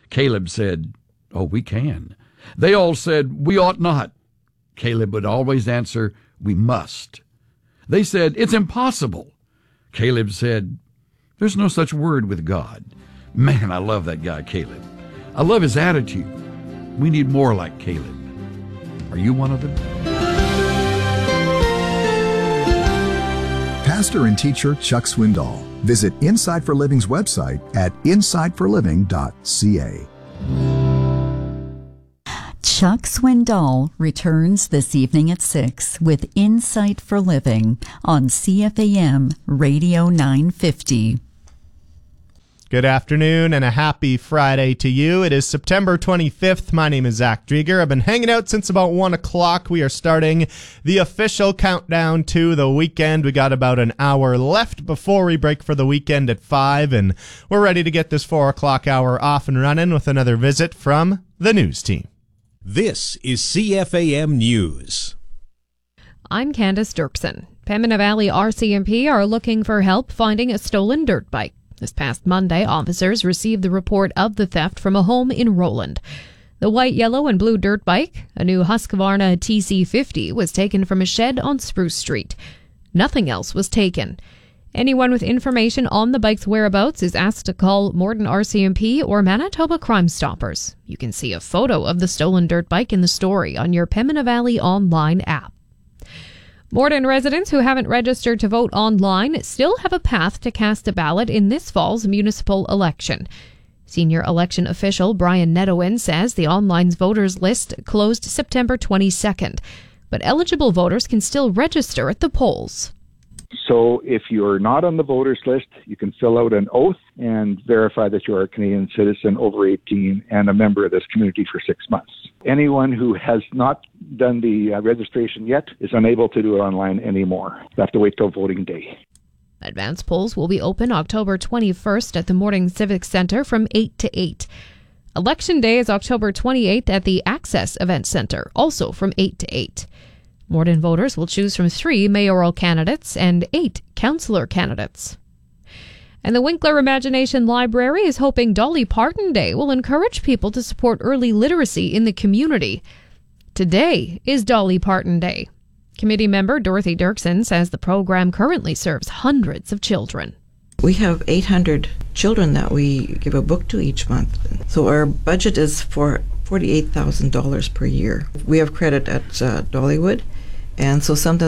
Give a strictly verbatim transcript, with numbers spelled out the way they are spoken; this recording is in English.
Caleb said, "Oh, we can." They all said, "We ought not." Caleb would always answer, "We must." They said, "It's impossible." Caleb said, "There's no such word with God." Man, I love that guy, Caleb. I love his attitude. We need more like Caleb. Are you one of them? Pastor and teacher Chuck Swindoll. Visit Inside for Living's website at inside for living dot c a. Chuck Swindoll returns this evening at six with Insight for Living on C F A M Radio nine fifty. Good afternoon and a happy Friday to you. It is September twenty-fifth. My name is Zach Drieger. I've been hanging out since about one o'clock. We are starting the official countdown to the weekend. We got about an hour left before we break for the weekend at five, and we're ready to get this four o'clock hour off and running with another visit from the news team. This is C F A M News. I'm Candace Dirksen. Pembina Valley R C M P are looking for help finding a stolen dirt bike. This past Monday, officers received the report of the theft from a home in Roland. The white, yellow, and blue dirt bike, a new Husqvarna T C fifty, was taken from a shed on Spruce Street. Nothing else was taken. Anyone with information on the bike's whereabouts is asked to call Morden R C M P or Manitoba Crime Stoppers. You can see a photo of the stolen dirt bike in the story on your Pembina Valley online app. Morden residents who haven't registered to vote online still have a path to cast a ballot in this fall's municipal election. Senior election official Brian Nedowin says the online voters list closed September twenty-second, but eligible voters can still register at the polls. So if you're not on the voters list, you can fill out an oath and verify that you are a Canadian citizen over eighteen and a member of this community for six months. Anyone who has not done the uh, registration yet is unable to do it online anymore. You have to wait till voting day. Advance polls will be open October twenty-first at the Morning Civic Center from eight to eight. Election Day is October twenty-eighth at the Access Event Center, also from eight to eight. Morden voters will choose from three mayoral candidates and eight councillor candidates. And the Winkler Imagination Library is hoping Dolly Parton Day will encourage people to support early literacy in the community. Today is Dolly Parton Day. Committee member Dorothy Dirksen says the program currently serves hundreds of children. We have eight hundred children that we give a book to each month. So our budget is for forty-eight thousand dollars per year. We have credit at uh, Dollywood, and so sometimes